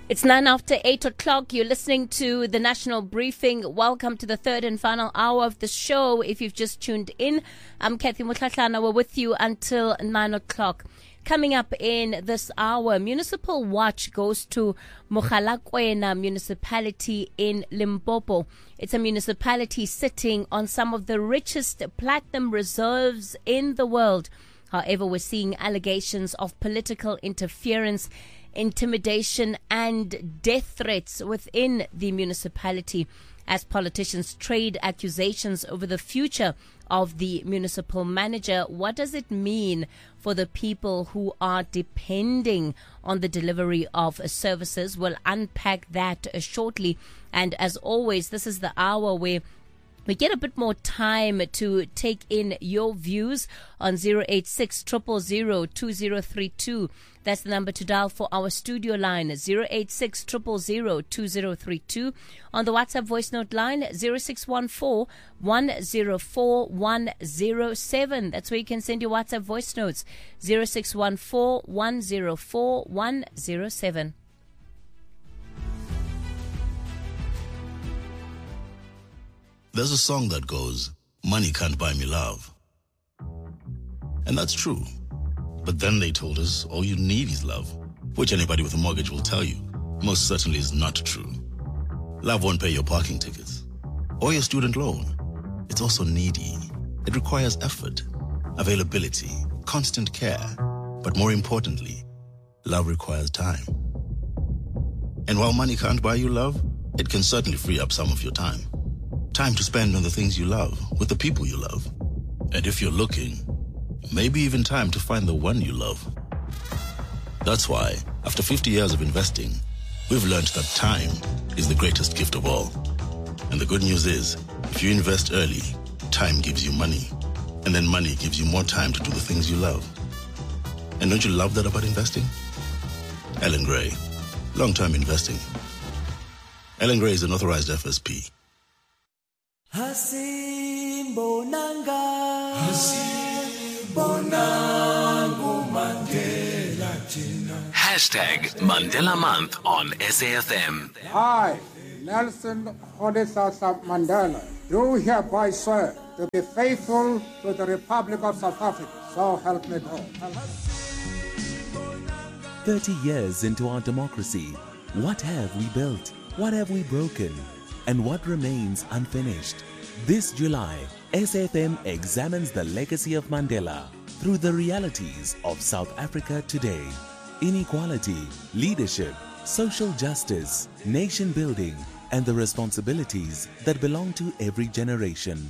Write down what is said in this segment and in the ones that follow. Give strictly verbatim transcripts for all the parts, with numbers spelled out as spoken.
It's nine after eight o'clock. You're listening to the National Briefing. Welcome to the third and final hour of the show. If you've just tuned in, I'm Kathy Mutlatlana. We're with you until nine o'clock. Coming up in this hour, Municipal Watch goes to Mogalakwena Municipality in Limpopo. It's a municipality sitting on some of the richest platinum reserves in the world. However, we're seeing allegations of political interference, intimidation and death threats within the municipality as politicians trade accusations over the future of the municipal manager. What does it mean for the people who are depending on the delivery of services? We'll unpack that shortly. And as always, this is the hour where we get a bit more time to take in your views on zero eight six, zero zero zero, two zero three two. That's the number to dial for our studio line, zero eight six, zero zero zero, two zero three two. On the WhatsApp voice note line, zero six one four, one zero four, one zero seven. That's where you can send your WhatsApp voice notes, zero six one four, one zero four, one zero seven. There's a song that goes, money can't buy me love. And that's true. But then they told us all you need is love, which anybody with a mortgage will tell you most certainly is not true. Love won't pay your parking tickets or your student loan. It's also needy. It requires effort, availability, constant care. But more importantly, love requires time. And while money can't buy you love, it can certainly free up some of your time. Time to spend on the things you love, with the people you love. And if you're looking, maybe even time to find the one you love. That's why, after fifty years of investing, we've learned that time is the greatest gift of all. And the good news is, if you invest early, time gives you money. And then money gives you more time to do the things you love. And don't you love that about investing? Ellen Gray, long-term investing. Ellen Gray is an authorized F S P. Hasimbonanga Hasimbonanga Mandela Jina. Hashtag Mandela Month on S A F M. I, Nelson Rolihlahla Mandela, do hereby swear to be faithful to the Republic of South Africa. So help me God. thirty years into our democracy, what have we built? What have we broken? And what remains unfinished? This July, S A F M examines the legacy of Mandela through the realities of South Africa today. Inequality, leadership, social justice, nation building, and the responsibilities that belong to every generation.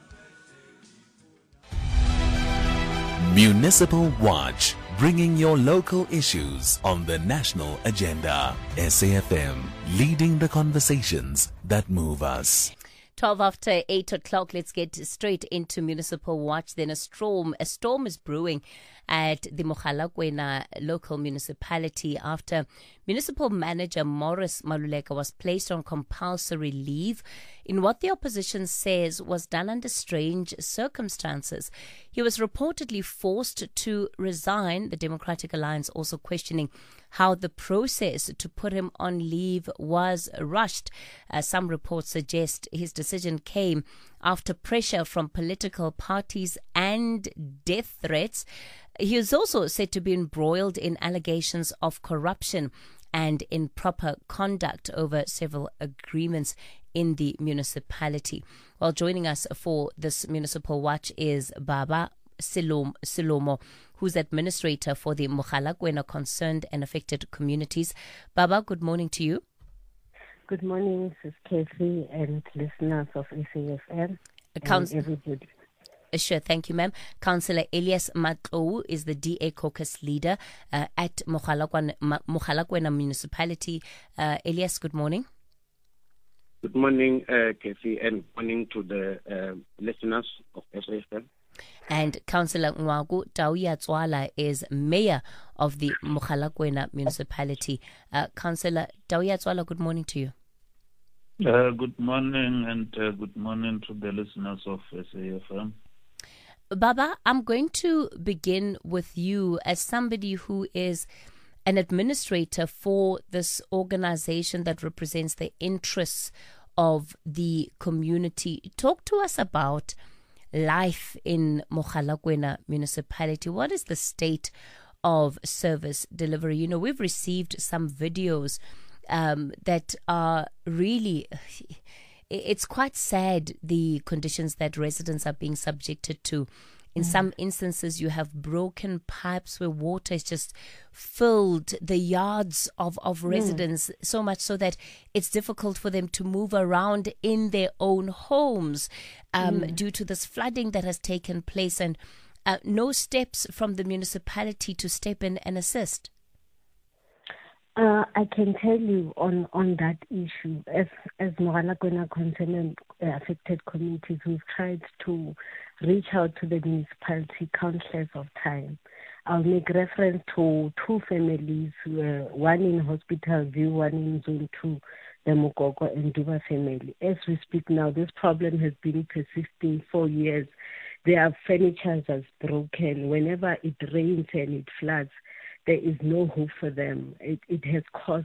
Municipal Watch, bringing your local issues on the national agenda. S A F M, leading the conversations that move us. twelve after eight o'clock, let's get straight into Municipal Watch. Then a storm, a storm is brewing at the Mogalakwena local municipality after Municipal Manager Morris Maluleka was placed on compulsory leave in what the opposition says was done under strange circumstances. He was reportedly forced to resign, the Democratic Alliance also questioning how the process to put him on leave was rushed. Uh, some reports suggest his decision came after pressure from political parties and death threats. He is also said to be embroiled in allegations of corruption and improper conduct over several agreements in the municipality. Well, joining us for this Municipal Watch is Baba Silom, Silomo, who's administrator for the Mogalakwena Concerned and Affected Communities. Baba, good morning to you. Good morning, Sis Kathy and listeners of S A F M and Council- everybody. Sure, thank you, ma'am. Councillor Elias Matlou is the D A caucus leader uh, at Mogalakwena, Mogalakwena Municipality. Uh, Elias, good morning. Good morning, uh, Kathy, and good morning to the uh, listeners of S A F M. And Councillor Ngwagu Tauya is mayor of the Mogalakwena Municipality. Uh, Councillor Tauya, good morning to you. Uh, good morning, and uh, good morning to the listeners of S A F M. Baba, I'm going to begin with you as somebody who is an administrator for this organization that represents the interests of the community. Talk to us about life in Mogalakwena municipality. What is the state of service delivery? You know, we've received some videos um, that are really, it's quite sad, the conditions that residents are being subjected to. In some instances, you have broken pipes where water is just filled the yards of, of residents, mm. so much so that it's difficult for them to move around in their own homes um, mm. due to this flooding that has taken place, and uh, no steps from the municipality to step in and assist. Uh, I can tell you on, on that issue, as as Mogalakwena concerned uh, affected communities, we've tried to reach out to the municipality countless of time. I'll make reference to two families, uh, one in Hospital View, one in Zone two, the Mokoko and Duba family. As we speak now, this problem has been persisting for years. Their furniture is broken. Whenever it rains and it floods, there is no hope for them. It, it has caused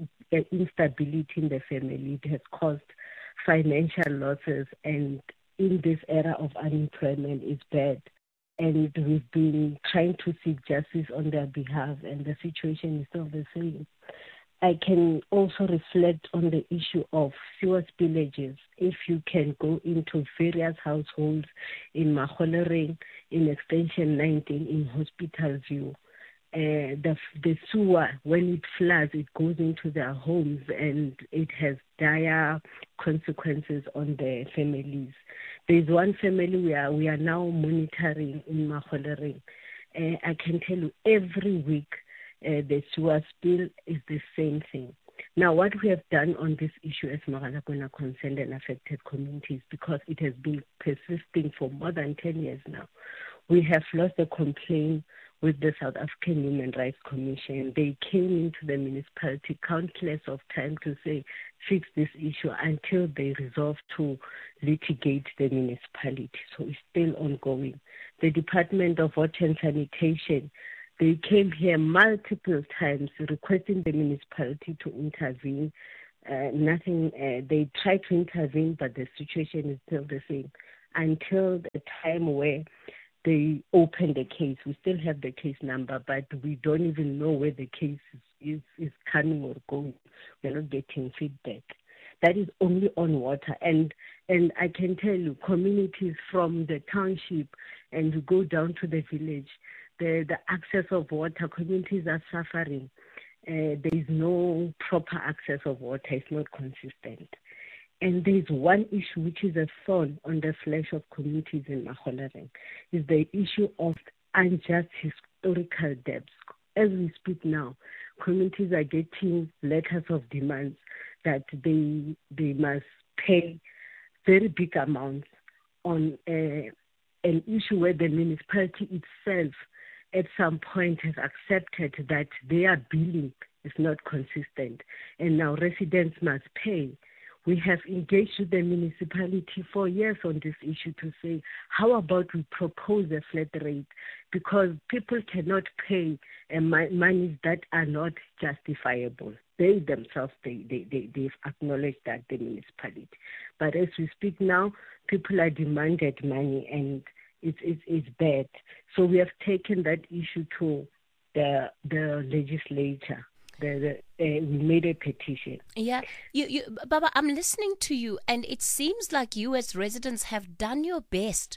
instability in the family. It has caused financial losses, and in this era of unemployment, it's bad. And we've been trying to seek justice on their behalf, and the situation is still the same. I can also reflect on the issue of sewer spillages. If you can go into various households in Maholereng, in Extension nineteen, in Hospital View, Uh, the the sewer, when it floods, it goes into their homes, and it has dire consequences on the families. There's one family we are we are now monitoring in Maholereng. Uh, I can tell you every week uh, the sewer spill is the same thing. Now, what we have done on this issue as Mogalakwena concerned and affected communities, because it has been persisting for more than ten years now, we have lost a complaint with the South African Human Rights Commission. They came into the municipality countless of times to say, fix this issue, until they resolve to litigate the municipality. So it's still ongoing. The Department of Water and Sanitation, they came here multiple times requesting the municipality to intervene. Uh, nothing, uh, they tried to intervene, but the situation is still the same. Until the time where they open the case. We still have the case number, but we don't even know where the case is, is, is coming or going. We're not getting feedback. That is only on water. And and I can tell you, communities from the township and you go down to the village, the, the access of water, communities are suffering. Uh, there is no proper access of water. It's not consistent. And there's one issue which is a thorn on the flesh of communities in Maholereng, is the issue of unjust historical debts. As we speak now, communities are getting letters of demands that they they must pay very big amounts on a, an issue where the municipality itself at some point has accepted that their billing is not consistent, and now residents must pay. We have engaged with the municipality for years on this issue to say, how about we propose a flat rate? Because people cannot pay uh, monies that are not justifiable. They themselves, they, they, they, they've acknowledged that, the municipality. But as we speak now, people are demanded money, and it's, it's, it's bad. So we have taken that issue to the, the legislature. The, the, uh, we made a petition. Yeah, you, you, Baba, I'm listening to you, and it seems like you as residents have done your best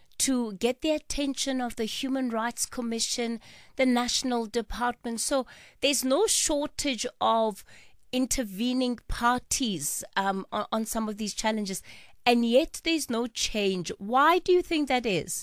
to get the attention of the Human Rights Commission, the National Department. So there's no shortage of intervening parties um, on, on some of these challenges, and yet there's no change. Why do you think that is?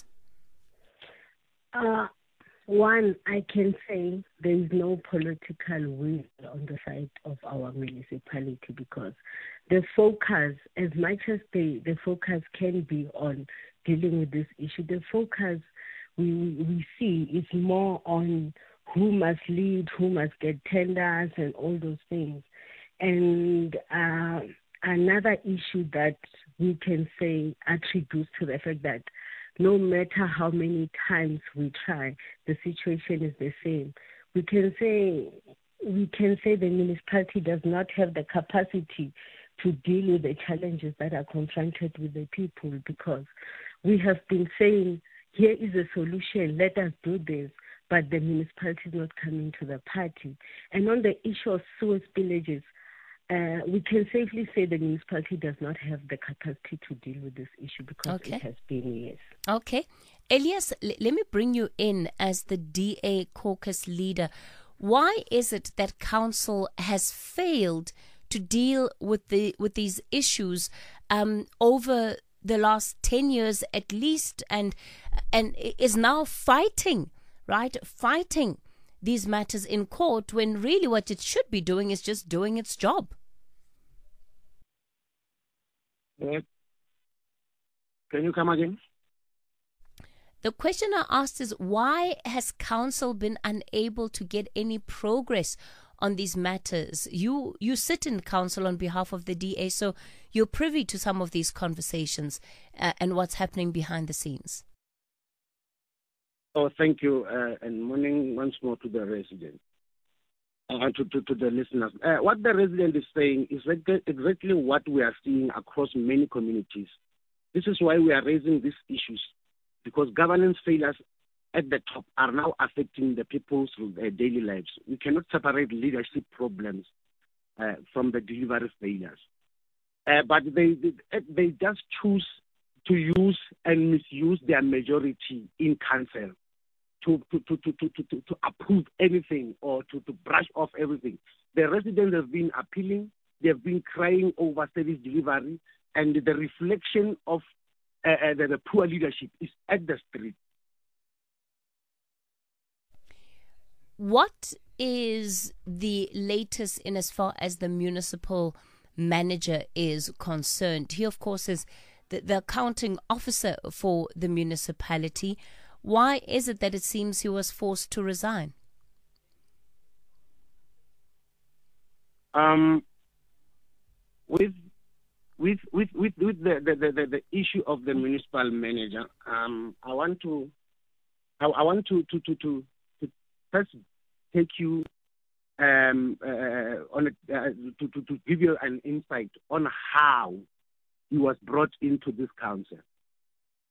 Uh, One, I can say there is no political will on the side of our municipality, because the focus, as much as the, the focus can be on dealing with this issue, the focus we we see is more on who must lead, who must get tenders and all those things. And uh, another issue that we can say attributes to the fact that no matter how many times we try, the situation is the same. we can say we can say the municipality does not have the capacity to deal with the challenges that are confronted with the people, because we have been saying, here is a solution, let us do this, but the municipality is not coming to the party. And on the issue of sewer spillages, uh, we can safely say the municipality does not have the capacity to deal with this issue because Okay. it has been years. Okay. Elias, l- let me bring you in as the D A caucus leader. Why is it that council has failed to deal with the with these issues um, over the last ten years at least, and and is now fighting, right, fighting these matters in court, when really what it should be doing is just doing its job? Uh, can you come again? The question I asked is, why has council been unable to get any progress on these matters? You you sit in council on behalf of the D A, so you're privy to some of these conversations uh, and what's happening behind the scenes. Oh, thank you, uh, and morning once more to the resident, uh, to, to, to the listeners. Uh, what the resident is saying is exactly what we are seeing across many communities. This is why we are raising these issues, because governance failures at the top are now affecting the people's uh, daily lives. We cannot separate leadership problems uh, from the delivery failures. Uh, but they, they they just choose to use and misuse their majority in council to to, to, to, to, to, to approve anything or to, to brush off everything. The residents have been appealing, they have been crying over service delivery, and the reflection of uh, uh, the, the poor leadership is at the street. What is the latest in as far as the municipal manager is concerned? He, of course, is the, the accounting officer for the municipality. Why is it that it seems he was forced to resign? Um, with with with with, with the, the, the, the issue of the municipal manager, um, I want to I, I want to to to to, to first take you um uh, on a, uh, to, to to give you an insight on how he was brought into this council.